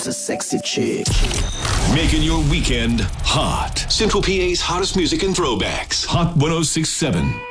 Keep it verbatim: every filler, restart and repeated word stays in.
It's a sexy chick. Making your weekend hot. Central P A's hottest music and throwbacks. Hot one oh six point seven.